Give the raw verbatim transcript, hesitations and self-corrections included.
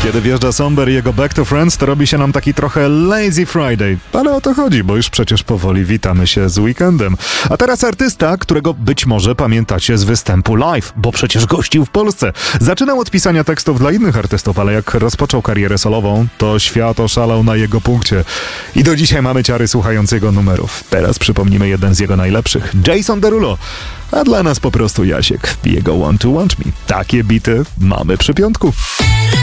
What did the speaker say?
Kiedy wjeżdża Somber i jego Back to Friends, to robi się nam taki trochę lazy Friday. Ale o to chodzi, bo już przecież powoli witamy się z weekendem. A teraz artysta, którego być może pamiętacie z występu live, bo przecież gościł w Polsce. Zaczynał od pisania tekstów dla innych artystów, ale jak rozpoczął karierę solową, to świat oszalał na jego punkcie. I do dzisiaj mamy ciary słuchając jego numerów. Teraz przypomnimy jeden z jego najlepszych. Jason Derulo. A dla nas po prostu Jasiek. Jego Want to Want Me. Takie bity mamy przy piątku.